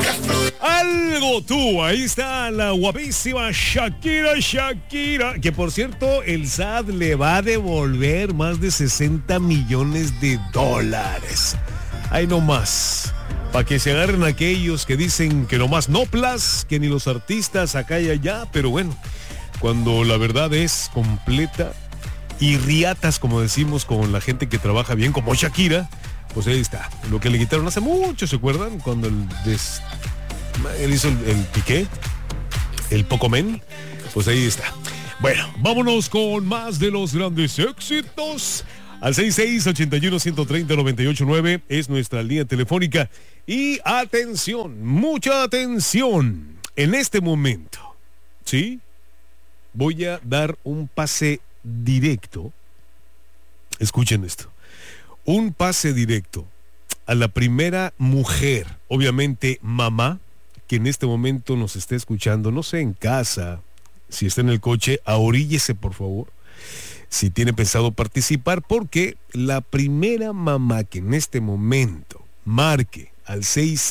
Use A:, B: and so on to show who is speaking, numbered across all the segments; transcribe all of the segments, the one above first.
A: Algo tú, ahí está la guapísima Shakira, que por cierto el SAT le va a devolver más de 60 millones de dólares. Ahí nomás, para que se agarren aquellos que dicen que nomás no plas, que ni los artistas acá y allá, pero bueno, cuando la verdad es completa y riatas, como decimos, con la gente que trabaja bien, como Shakira, pues ahí está, lo que le quitaron hace mucho, ¿se acuerdan? Cuando él hizo el piqué, el Pocomen, pues ahí está. Bueno, vámonos con más de los grandes éxitos. Al 66-81-130-98-9 es nuestra línea telefónica. Y atención, mucha atención. En este momento, ¿sí? Voy a dar un pase directo. Escuchen esto. Un pase directo a la primera mujer, obviamente mamá, que en este momento nos esté escuchando, no sé, en casa, si está en el coche, ahoríllese por favor, si tiene pensado participar, porque la primera mamá que en este momento marque al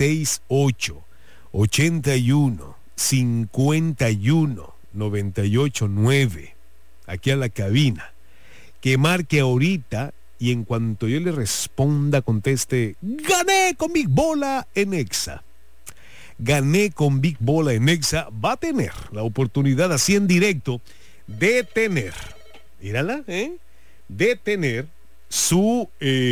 A: 668-81-51-98-9, aquí a la cabina, que marque ahorita y en cuanto yo le responda, conteste, gané con Big Bola en Exa. Gané con Big Bola en Exa, va a tener la oportunidad así en directo de tener, mírala, de tener su,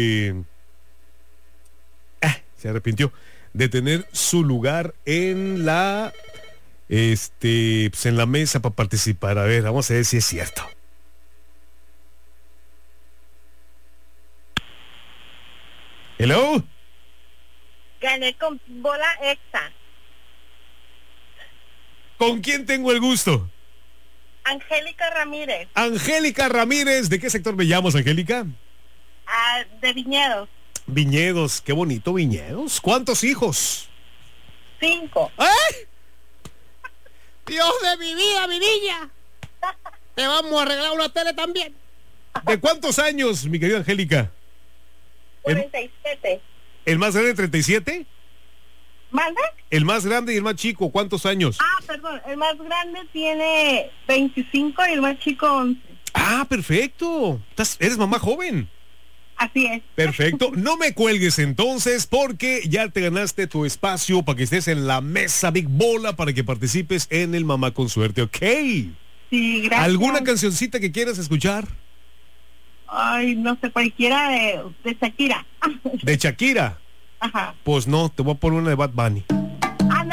A: se arrepintió, de tener su lugar en la, pues en la mesa para participar. A ver, vamos a ver si es cierto. Hello.
B: Gané con Bola Exa.
A: ¿Con quién tengo el gusto?
B: Angélica Ramírez.
A: Angélica Ramírez, ¿de qué sector me llamas, Angélica?
B: De Viñedos.
A: Viñedos, qué bonito Viñedos. ¿Cuántos hijos?
B: 5.
A: ¡Ay!
C: Dios de mi vida, mi niña. Te vamos a arreglar una tele también.
A: ¿De cuántos años, mi querida Angélica?
B: 47.
A: ¿El más grande 37?
B: ¿Manda?
A: El más grande y el más chico, ¿cuántos años?
B: Perdón, el más grande tiene 25 y el más chico 11.
A: Perfecto. Eres mamá joven.
B: Así es.
A: Perfecto. No me cuelgues entonces, porque ya te ganaste tu espacio para que estés en la mesa Big Bola, para que participes en el Mamá con Suerte, ¿ok?
B: Sí, gracias.
A: ¿Alguna cancioncita que quieras escuchar?
B: Ay, no sé, cualquiera de Shakira.
A: ¿De Shakira?
B: Ajá.
A: Pues no, te voy a poner una de Bad Bunny.